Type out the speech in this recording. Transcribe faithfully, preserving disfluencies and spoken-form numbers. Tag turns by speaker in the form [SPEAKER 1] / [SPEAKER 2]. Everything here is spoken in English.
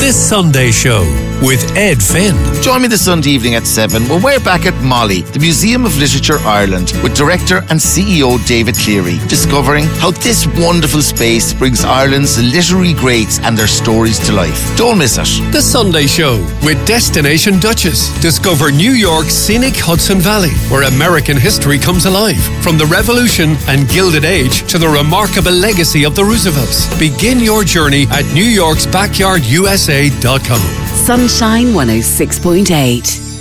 [SPEAKER 1] This Sunday Show with Ed Finn.
[SPEAKER 2] Join me this Sunday evening at seven when we're back at Molly, the Museum of Literature Ireland, with Director and C E O David Cleary, discovering how this wonderful space brings Ireland's literary greats and their stories to life. Don't miss it.
[SPEAKER 1] The Sunday Show with Destination Duchess. Discover New York's scenic Hudson Valley, where American history comes alive. From the Revolution and Gilded Age to the remarkable legacy of the Roosevelts. Begin your journey at new yorks backyard u s a dot com.
[SPEAKER 3] Sunshine one oh six point eight.